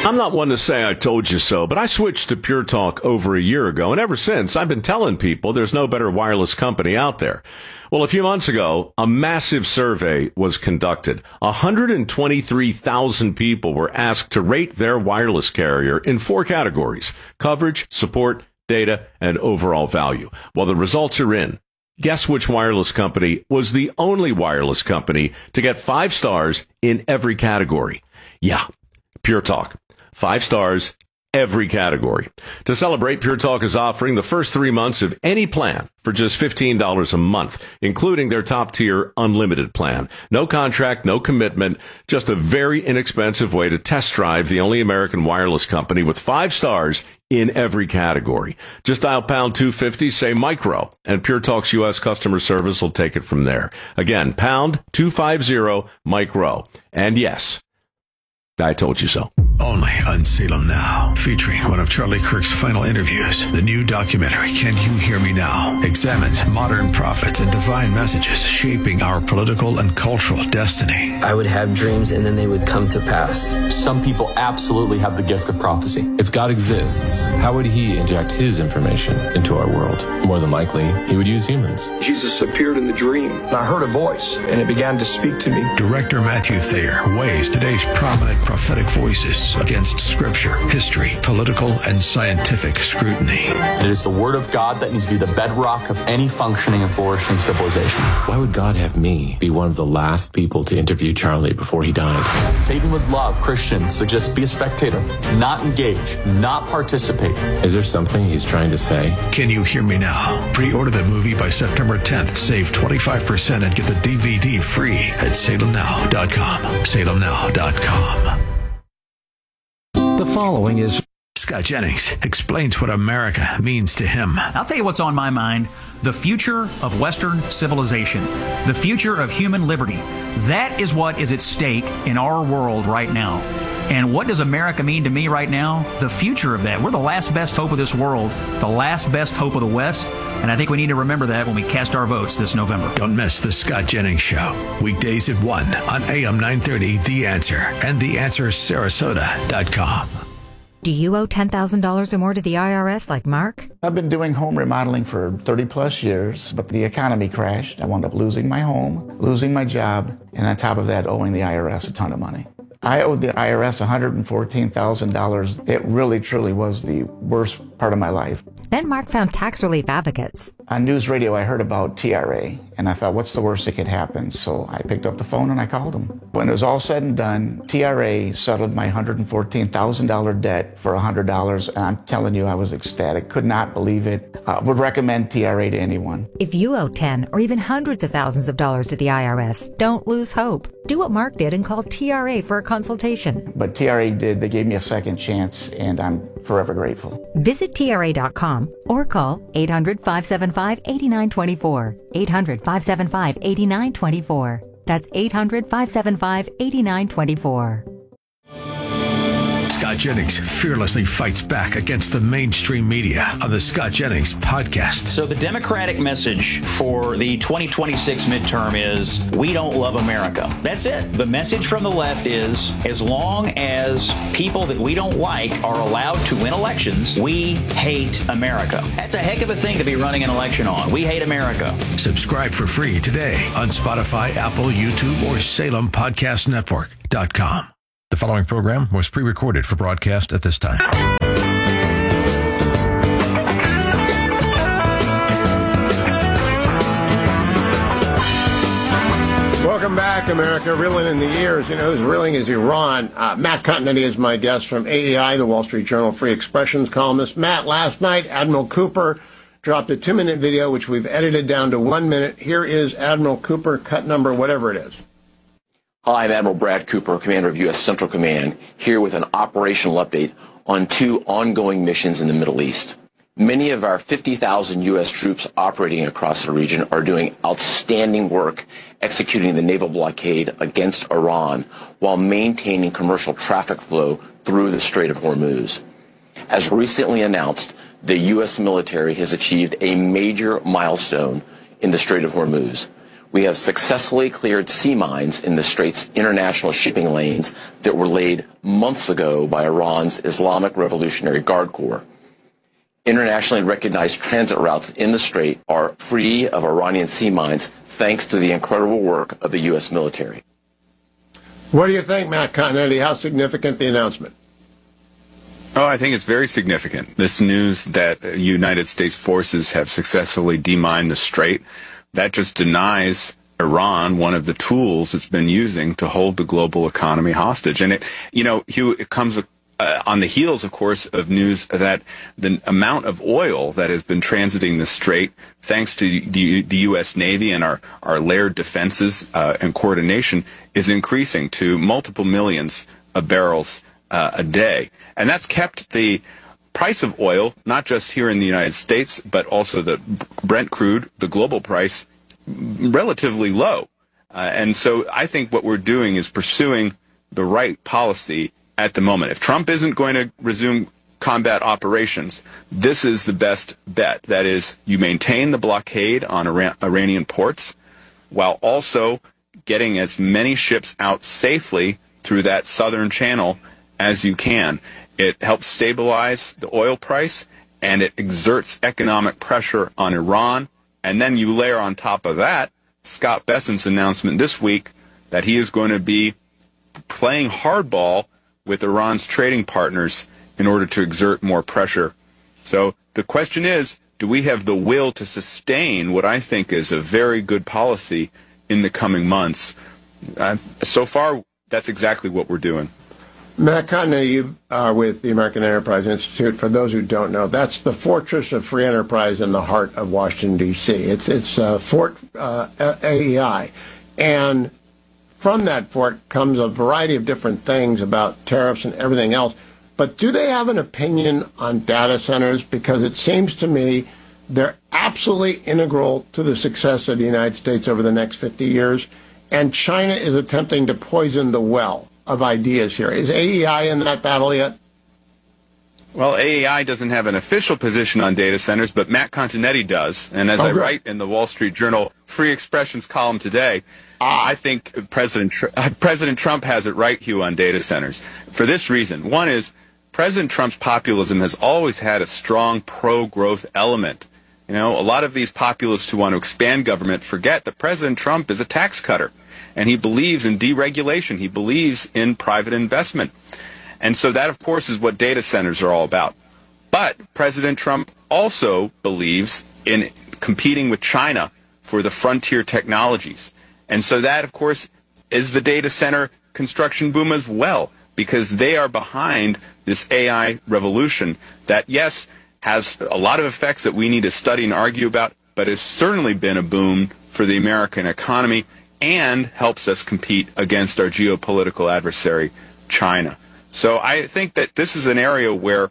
I'm not one to say I told you so, but I switched to Pure Talk over a year ago, and ever since, I've been telling people there's no better wireless company out there. Well, a few months ago, a massive survey was conducted. 123,000 people were asked to rate their wireless carrier in 4 categories: coverage, support, data, and overall value. Well, the results are in. Guess which wireless company was the only wireless company to get 5 stars in every category? Yeah, Pure Talk. 5 stars, every category. To celebrate, Pure Talk is offering the first 3 months of any plan for just $15 a month, including their top-tier unlimited plan. No contract, no commitment, just a very inexpensive way to test drive the only American wireless company with 5 stars in every category. Just dial pound 250, say micro, and Pure Talk's U.S. customer service will take it from there. Again, pound 250 micro. And yes, I told you so. Only on Salem Now, featuring one of Charlie Kirk's final interviews. The new documentary, Can You Hear Me Now?, examines modern prophets and divine messages shaping our political and cultural destiny. I would have dreams and then they would come to pass. Some people absolutely have the gift of prophecy. If God exists, how would he inject his information into our world? More than likely, he would use humans. Jesus appeared in the dream. I heard a voice and it began to speak to me. Director Matthew Thayer weighs today's prominent prophetic voices against scripture, history, political, and scientific scrutiny. It is the word of God that needs to be the bedrock of any functioning and flourishing civilization. Why would God have me be one of the last people to interview Charlie before he died? Satan would love Christians to just be a spectator, not engage, not participate. Is there something he's trying to say? Can You Hear Me Now? Pre-order the movie by September 10th. Save 25% and get the DVD free at salemnow.com. salemnow.com. The following is Scott Jennings explains what America means to him. I'll tell you what's on my mind. The future of Western civilization. The future of human liberty. That is what is at stake in our world right now. And what does America mean to me right now? The future of that. We're the last best hope of this world. The last best hope of the West. And I think we need to remember that when we cast our votes this November. Don't miss the Scott Jennings Show. Weekdays at 1 on AM 930, The Answer, and TheAnswerSarasota.com. Do you owe $10,000 or more to the IRS like Mark? I've been doing home remodeling for 30 plus years, but the economy crashed. I wound up losing my home, losing my job, and on top of that, owing the IRS a ton of money. I owed the IRS $114,000. It really, truly was the worst part of my life. Then Mark found tax relief advocates. On news radio, I heard about TRA, and I thought, what's the worst that could happen? So I picked up the phone and I called them. When it was all said and done, TRA settled my $114,000 debt for $100, and I'm telling you, I was ecstatic. Could not believe it. Would recommend TRA to anyone. If you owe 10 or even hundreds of thousands of dollars to the IRS, don't lose hope. Do what Mark did and call TRA for a consultation. But TRA did. They gave me a second chance, and I'm forever grateful. Visit TRA.com or call 800-575-8924. 800-575-8924. That's 800-575-8924. Scott Jennings fearlessly fights back against the mainstream media on the Scott Jennings Podcast. So the Democratic message for the 2026 midterm is, we don't love America. That's it. The message from the left is, as long as people that we don't like are allowed to win elections, we hate America. That's a heck of a thing to be running an election on. We hate America. Subscribe for free today on Spotify, Apple, YouTube, or SalemPodcastNetwork.com. The following program was pre-recorded for broadcast at this time. Welcome back, America. Reeling in the ears. You know who's reeling is Iran. Matt Continenty is my guest from AEI, the Wall Street Journal Free Expressions columnist. Matt, last night, Admiral Cooper dropped a 2-minute video, which we've edited down to 1 minute. Here is Admiral Cooper, cut number, whatever it is. Hi, I'm Admiral Brad Cooper, Commander of U.S. Central Command, here with an operational update on 2 ongoing missions in the Middle East. Many of our 50,000 U.S. troops operating across the region are doing outstanding work executing the naval blockade against Iran while maintaining commercial traffic flow through the Strait of Hormuz. As recently announced, the U.S. military has achieved a major milestone in the Strait of Hormuz. we have successfully cleared sea mines in the Strait's international shipping lanes that were laid months ago by Iran's Islamic Revolutionary Guard Corps. Internationally recognized transit routes in the Strait are free of Iranian sea mines thanks to the incredible work of the U.S. military. What do you think, Matt Continetti? How significant the announcement? Oh, I think it's very significant. This news that United States forces have successfully demined the Strait, that just denies Iran one of the tools it's been using to hold the global economy hostage. And it comes on the heels, of course, of news that the amount of oil that has been transiting the Strait, thanks to the U.S. Navy and our layered defenses and coordination, is increasing to multiple millions of barrels a day. And that's kept the price of oil, not just here in the United States, but also the Brent crude, the global price, relatively low. And so I think what we're doing is pursuing the right policy at the moment. If Trump isn't going to resume combat operations, this is the best bet. That is, you maintain the blockade on Iranian ports while also getting as many ships out safely through that southern channel as you can. It helps stabilize the oil price, and it exerts economic pressure on Iran. And then you layer on top of that Scott Bessent's announcement this week that he is going to be playing hardball with Iran's trading partners in order to exert more pressure. So the question is, do we have the will to sustain what I think is a very good policy in the coming months? So far, that's exactly what we're doing. Matt Continetti, you are with the American Enterprise Institute. For those who don't know, that's the fortress of free enterprise in the heart of Washington, D.C. It's Fort AEI. And from that fort comes a variety of different things about tariffs and everything else. But do they have an opinion on data centers? Because it seems to me they're absolutely integral to the success of the United States over the next 50 years. And China is attempting to poison the well of ideas here. Is AEI in that battle yet? Well, AEI doesn't have an official position on data centers, but Matt Continetti does. And as I write in the Wall Street Journal Free Expressions column today, I think President Trump has it right, Hugh, on data centers. For this reason. One is, President Trump's populism has always had a strong pro-growth element. You know, a lot of these populists who want to expand government forget that President Trump is a tax cutter. And he believes in deregulation. He believes in private investment. And so that, of course, is what data centers are all about. But President Trump also believes in competing with China for the frontier technologies. And so that, of course, is the data center construction boom as well, because they are behind this AI revolution that, yes, has a lot of effects that we need to study and argue about, but has certainly been a boom for the American economy and helps us compete against our geopolitical adversary, China. So I think that this is an area where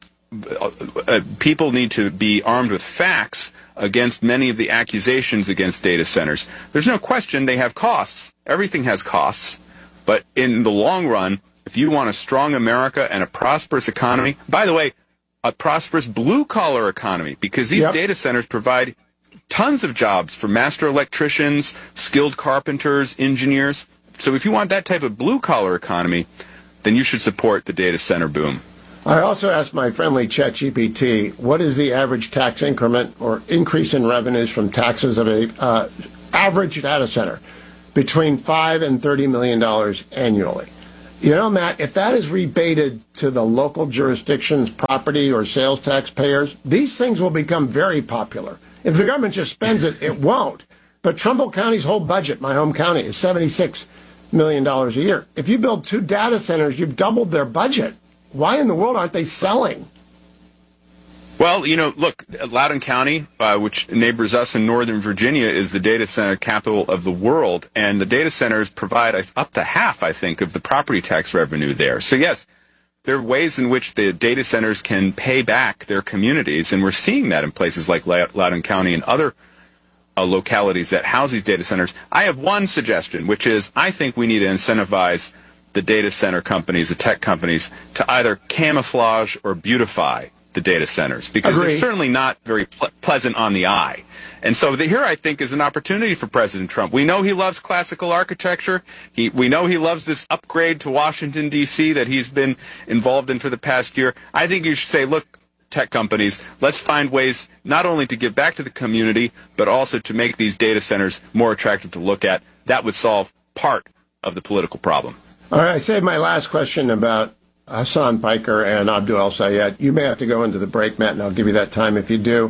people need to be armed with facts against many of the accusations against data centers. There's no question they have costs. Everything has costs. But in the long run, if you want a strong America and a prosperous economy, by the way, a prosperous blue-collar economy, because these data centers provide tons of jobs for master electricians, skilled carpenters, engineers. So if you want that type of blue-collar economy, then you should support the data center boom. I also asked my friendly ChatGPT, what is the average tax increment or increase in revenues from taxes of a average data center between $5 and $30 million annually? You know, Matt, if that is rebated to the local jurisdiction's property or sales tax payers, these things will become very popular. If the government just spends it, it won't. But Trumbull County's whole budget, my home county, is $76 million a year. If you build 2 data centers, you've doubled their budget. Why in the world aren't they selling? Well, you know, look, Loudoun County, which neighbors us in Northern Virginia, is the data center capital of the world, and the data centers provide up to half, I think, of the property tax revenue there. So, yes, there are ways in which the data centers can pay back their communities, and we're seeing that in places like Loudoun County and other localities that house these data centers. I have one suggestion, which is I think we need to incentivize the data center companies, the tech companies, to either camouflage or beautify the data centers because they're certainly not very pleasant on the eye. And so here, I think, is an opportunity for President Trump. We know he loves classical architecture. We know he loves this upgrade to Washington, D.C. that he's been involved in for the past year. I think you should say, look, tech companies, let's find ways not only to give back to the community, but also to make these data centers more attractive to look at. That would solve part of the political problem. All right, I saved my last question about Hassan Piker and Abdul El-Sayed. You may have to go into the break, Matt, and I'll give you that time if you do.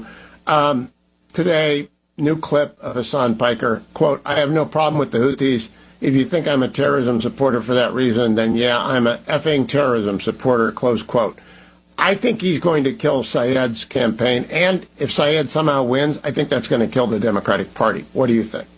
Today, new clip of Hassan Piker, quote, "I have no problem with the Houthis. If you think I'm a terrorism supporter for that reason, then yeah, I'm a effing terrorism supporter," close quote. I think he's going to kill Sayed's campaign, and if Sayed somehow wins, I think that's going to kill the Democratic Party. What do you think?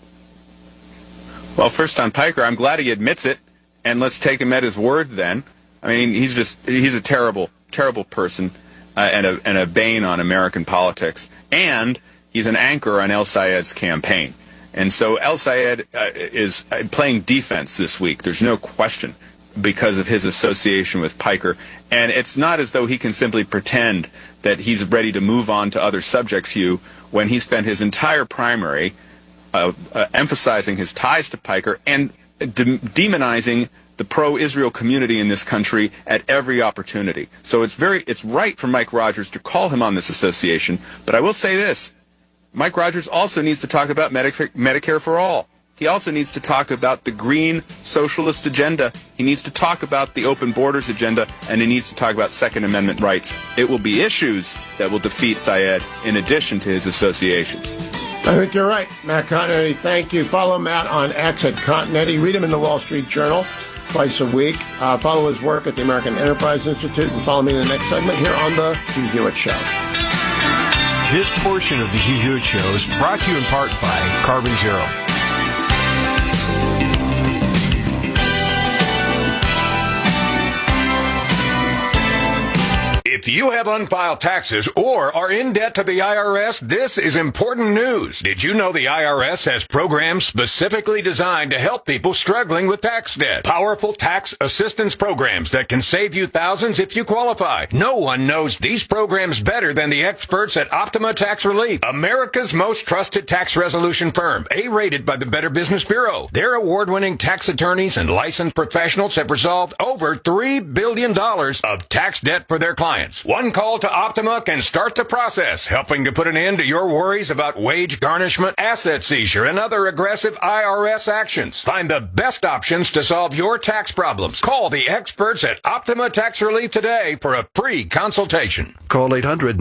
Well, first on Piker, I'm glad he admits it, and let's take him at his word then. I mean, he's a terrible, terrible person and a bane on American politics, and he's an anchor on El-Sayed's campaign. And so El-Sayed is playing defense this week. There's no question, because of his association with Piker. And it's not as though he can simply pretend that he's ready to move on to other subjects, Hugh, when he spent his entire primary emphasizing his ties to Piker and demonizing the pro-Israel community in this country at every opportunity. So it's right for Mike Rogers to call him on this association. But I will say this, Mike Rogers also needs to talk about Medicare for all. He also needs to talk about the green socialist agenda. He needs to talk about the open borders agenda, and he needs to talk about Second Amendment rights. It will be issues that will defeat Sayed in addition to his associations. I think you're right. Matt Continetti, thank you. Follow Matt on X at Continetti. Read him in the Wall Street Journal twice a week. Follow his work at the American Enterprise Institute, and follow me in the next segment here on The Hugh Hewitt Show. This portion of The Hugh Hewitt Show is brought to you in part by Carbon Zero. If you have unfiled taxes or are in debt to the IRS, this is important news. Did you know the IRS has programs specifically designed to help people struggling with tax debt? Powerful tax assistance programs that can save you thousands if you qualify. No one knows these programs better than the experts at Optima Tax Relief, America's most trusted tax resolution firm, A-rated by the Better Business Bureau. Their award-winning tax attorneys and licensed professionals have resolved over $3 billion of tax debt for their clients. One call to Optima can start the process, helping to put an end to your worries about wage garnishment, asset seizure, and other aggressive IRS actions. Find the best options to solve your tax problems. Call the experts at Optima Tax Relief today for a free consultation. Call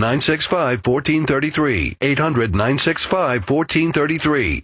800-965-1433. 800-965-1433.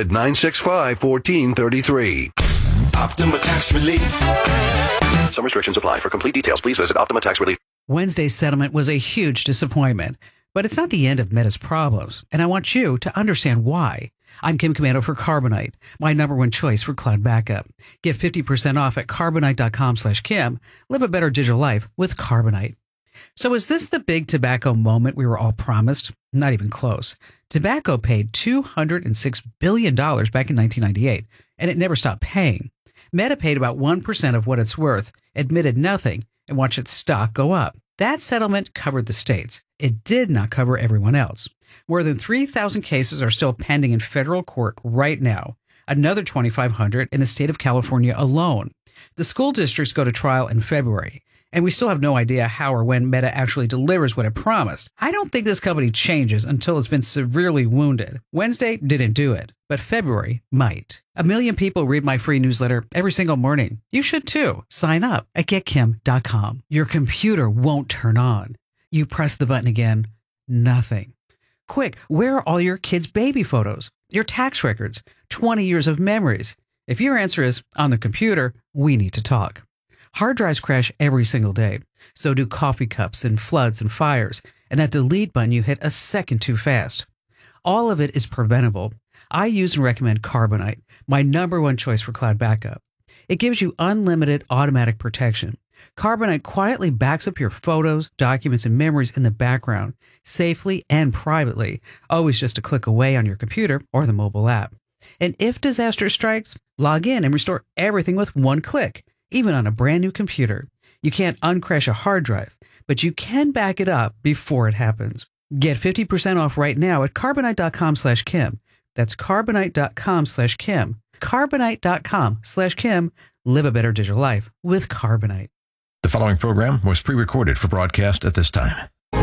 800-965-1433. Optima Tax Relief. Some restrictions apply. For complete details, please visit Optima Tax Relief. Wednesday's settlement was a huge disappointment, but it's not the end of Meta's problems, and I want you to understand why. I'm Kim Komando for Carbonite, my #1 choice for cloud backup. Get 50% off at Carbonite.com/Kim. Live a better digital life with Carbonite. So is this the big tobacco moment we were all promised? Not even close. Tobacco paid $206 billion back in 1998, and it never stopped paying. Meta paid about 1% of what it's worth, admitted nothing, and watch its stock go up. That settlement covered the states. It did not cover everyone else. More than 3,000 cases are still pending in federal court right now, another 2,500 in the state of California alone. The school districts go to trial in February, and we still have no idea how or when Meta actually delivers what it promised. I don't think this company changes until it's been severely wounded. Wednesday didn't do it, but February might. 1 million people read my free newsletter every single morning. You should too. Sign up at getkim.com. Your computer won't turn on. You press the button again, nothing. Quick, where are all your kids' baby photos? Your tax records? 20 years of memories? If your answer is on the computer, we need to talk. Hard drives crash every single day. So do coffee cups and floods and fires. And that delete button you hit a second too fast. All of it is preventable. I use and recommend Carbonite, my #1 choice for cloud backup. It gives you unlimited automatic protection. Carbonite quietly backs up your photos, documents, and memories in the background, safely and privately, always just a click away on your computer or the mobile app. And if disaster strikes, log in and restore everything with one click, even on a brand new computer. You can't uncrash a hard drive, but you can back it up before it happens. Get 50% off right now at Carbonite.com/Kim. That's Carbonite.com/Kim. Carbonite.com/Kim. Live a better digital life with Carbonite. The following program was pre-recorded for broadcast at this time.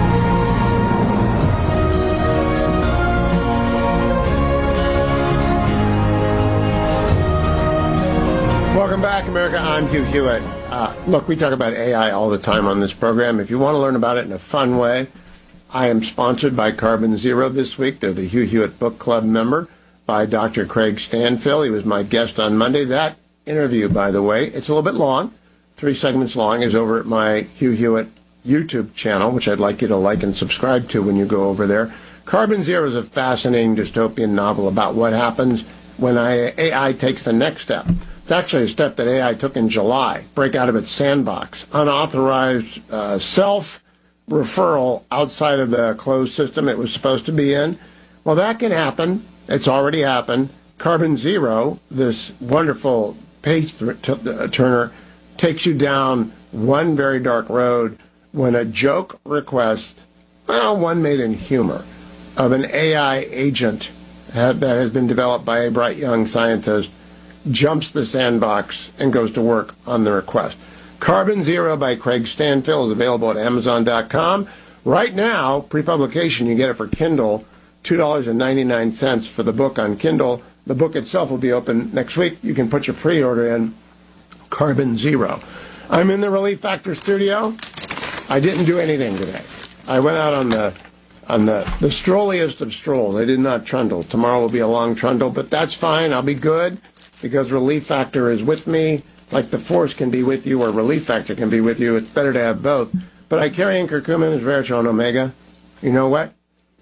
Welcome back, America. I'm Hugh Hewitt. Look, we talk about AI all the time on this program. If you want to learn about it in a fun way, I am sponsored by Carbon Zero this week. They're the Hugh Hewitt Book Club member by Dr. Craig Stanfill. He was my guest on Monday. That interview, by the way, it's a little bit long, 3 segments long, is over at my Hugh Hewitt YouTube channel, which I'd like you to like and subscribe to when you go over there. Carbon Zero is a fascinating dystopian novel about what happens when AI takes the next step. It's actually a step that AI took in July, break out of its sandbox, unauthorized self-referral outside of the closed system it was supposed to be in. Well, that can happen. It's already happened. Carbon Zero, this wonderful page turner, takes you down one very dark road when a joke request, well, one made in humor, of an AI agent that has been developed by a bright young scientist jumps the sandbox and goes to work on the request. Carbon Zero by Craig Stanfill is available at Amazon.com. Right now, pre-publication, you get it for Kindle, $2.99 for the book on Kindle. The book itself will be open next week. You can put your pre-order in, Carbon Zero. I'm in the Relief Factor studio. I didn't do anything today. I went out on the strolliest of strolls. I did not trundle. Tomorrow will be a long trundle, but that's fine. I'll be good because Relief Factor is with me. Like the Force can be with you or Relief Factor can be with you. It's better to have both. But I carry in curcumin, resveratrol, and omega. You know what?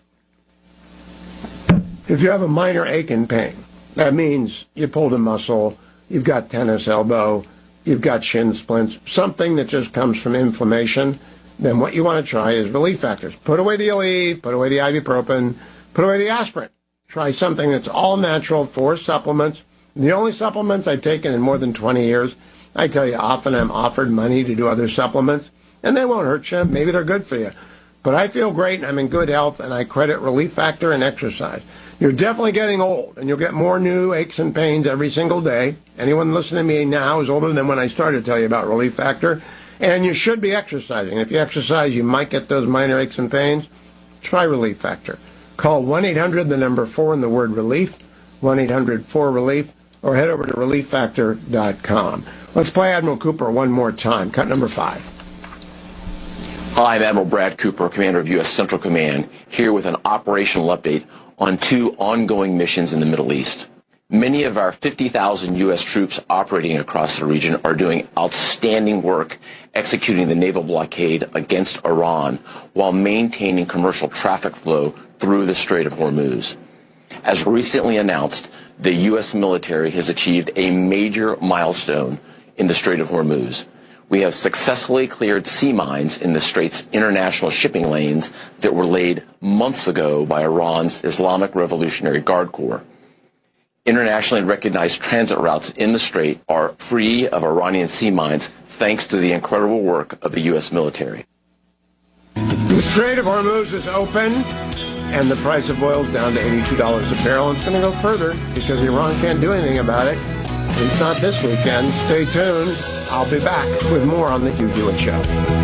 If you have a minor ache and pain, that means you pulled a muscle, you've got tennis elbow, you've got shin splints, something that just comes from inflammation, then what you want to try is Relief Factors. Put away the Aleve, put away the ibuprofen, put away the aspirin. Try something that's all natural, 4 supplements. The only supplements I've taken in more than 20 years. I tell you, often I'm offered money to do other supplements, and they won't hurt you. Maybe they're good for you. But I feel great, and I'm in good health, and I credit Relief Factor and exercise. You're definitely getting old, and you'll get more new aches and pains every single day. Anyone listening to me now is older than when I started to tell you about Relief Factor. And you should be exercising. If you exercise, you might get those minor aches and pains. Try Relief Factor. Call 1-800, the number 4 and the word relief, 1-800-4-RELIEF, or head over to relieffactor.com. Let's play Admiral Cooper one more time. Cut number 5. Hi, I'm Admiral Brad Cooper, Commander of U.S. Central Command, here with an operational update on 2 ongoing missions in the Middle East. Many of our 50,000 U.S. troops operating across the region are doing outstanding work executing the naval blockade against Iran while maintaining commercial traffic flow through the Strait of Hormuz. As recently announced, the U.S. military has achieved a major milestone in the Strait of Hormuz. We have successfully cleared sea mines in the Strait's international shipping lanes that were laid months ago by Iran's Islamic Revolutionary Guard Corps. Internationally recognized transit routes in the Strait are free of Iranian sea mines thanks to the incredible work of the U.S. military. The Strait of Hormuz is open, and the price of oil is down to $82 a barrel. And it's going to go further because Iran can't do anything about it. At least not this weekend. Stay tuned. I'll be back with more on The Hugh Hewitt Show.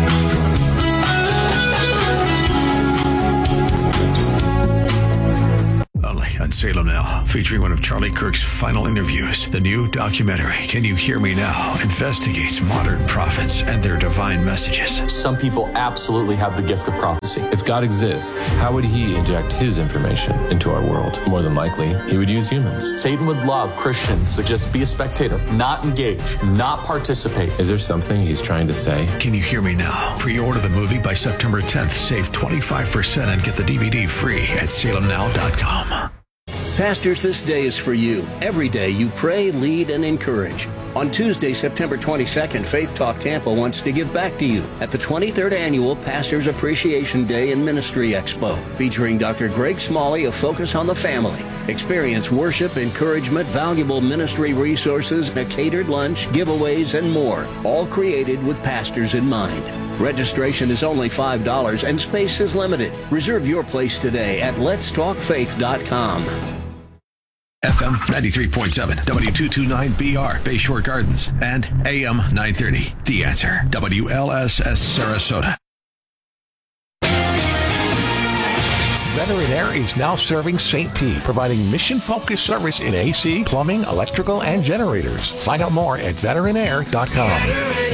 Only on Salem Now, featuring one of Charlie Kirk's final interviews. The new documentary, Can You Hear Me Now?, investigates modern prophets and their divine messages. Some people absolutely have the gift of prophecy. If God exists, how would he inject his information into our world? More than likely, he would use humans. Satan would love Christians to just be a spectator, not engage, not participate. Is there something he's trying to say? Can You Hear Me Now? Pre-order the movie by September 10th. Save 25% and get the DVD free at salemnow.com. Pastors, this day is for you. Every day you pray, lead, and encourage. On Tuesday, September 22nd, Faith Talk Tampa wants to give back to you at the 23rd Annual Pastors Appreciation Day and Ministry Expo, featuring Dr. Greg Smalley of Focus on the Family. Experience worship, encouragement, valuable ministry resources, a catered lunch, giveaways, and more, all created with pastors in mind. Registration is only $5 and space is limited. Reserve your place today at letstalkfaith.com. FM 93.7, W229BR, Bayshore Gardens, and AM 930, The Answer, WLSS Sarasota. Veteran Air is now serving St. P, providing mission-focused service in AC, plumbing, electrical, and generators. Find out more at veteranair.com.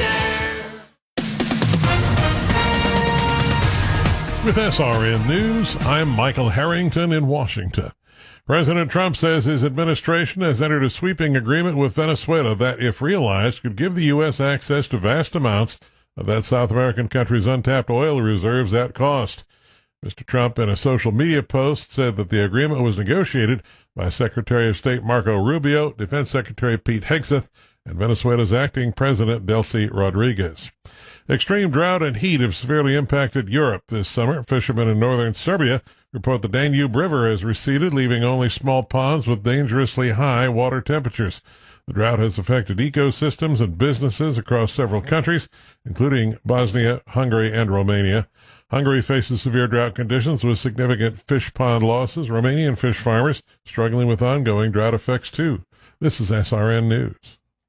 With SRN News, I'm Michael Harrington in Washington. President Trump says his administration has entered a sweeping agreement with Venezuela that, if realized, could give the U.S. access to vast amounts of that South American country's untapped oil reserves at cost. Mr. Trump, in a social media post, said that the agreement was negotiated by Secretary of State Marco Rubio, Defense Secretary Pete Hegseth, and Venezuela's acting president, Delcy Rodriguez. Extreme drought and heat have severely impacted Europe this summer. Fishermen in northern Serbia report the Danube River has receded, leaving only small ponds with dangerously high water temperatures. The drought has affected ecosystems and businesses across several countries, including Bosnia, Hungary, and Romania. Hungary faces severe drought conditions with significant fish pond losses. Romanian fish farmers struggling with ongoing drought effects, too. This is SRN News.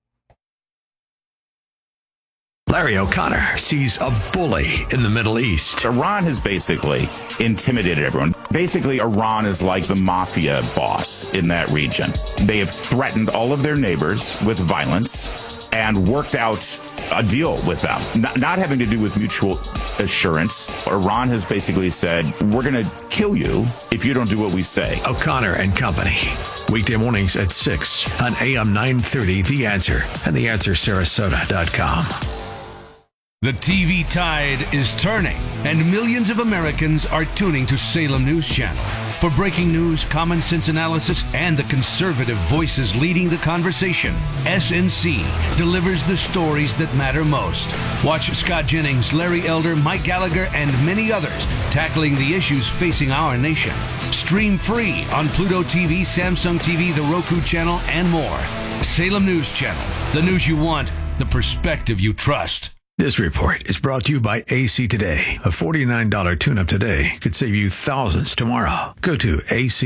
Larry O'Connor sees a bully in the Middle East. Iran has basically intimidated everyone. Basically, Iran is like the mafia boss in that region. They have threatened all of their neighbors with violence and worked out a deal with them, not having to do with mutual assurance. Iran has basically said, we're going to kill you if you don't do what we say. O'Connor and Company. Weekday mornings at 6 on AM 930, The Answer, and TheAnswerSarasota.com. The TV tide is turning, and millions of Americans are tuning to Salem News Channel. For breaking news, common sense analysis, and the conservative voices leading the conversation, SNC delivers the stories that matter most. Watch Scott Jennings, Larry Elder, Mike Gallagher, and many others tackling the issues facing our nation. Stream free on Pluto TV, Samsung TV, the Roku channel, and more. Salem News Channel, the news you want, the perspective you trust. This report is brought to you by AC Today. A $49 tune-up today could save you thousands tomorrow. Go to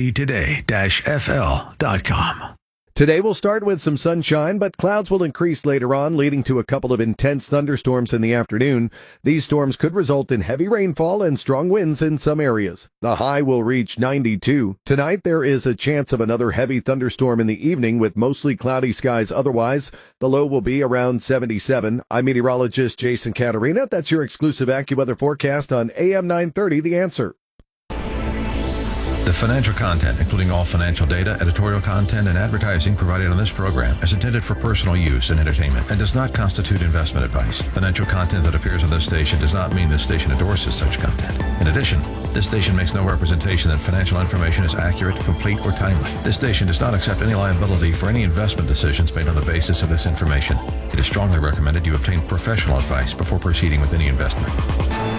actoday-fl.com. Today we'll start with some sunshine, but clouds will increase later on, leading to a couple of intense thunderstorms in the afternoon. These storms could result in heavy rainfall and strong winds in some areas. The high will reach 92. Tonight there is a chance of another heavy thunderstorm in the evening with mostly cloudy skies otherwise. The low will be around 77. I'm meteorologist Jason Caterina. That's your exclusive AccuWeather forecast on AM 930, The Answer. The financial content, including all financial data, editorial content, and advertising provided on this program is intended for personal use and entertainment and does not constitute investment advice. Financial content that appears on this station does not mean this station endorses such content. In addition, this station makes no representation that financial information is accurate, complete, or timely. This station does not accept any liability for any investment decisions made on the basis of this information. It is strongly recommended you obtain professional advice before proceeding with any investment.